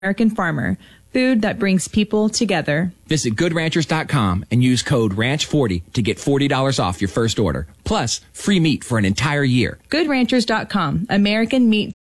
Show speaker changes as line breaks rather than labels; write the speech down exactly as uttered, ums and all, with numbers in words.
American Farmer, food that brings people together.
Visit good ranchers dot com and use code ranch forty to get forty dollars off your first order. Plus, free meat for an entire year.
good ranchers dot com, American meat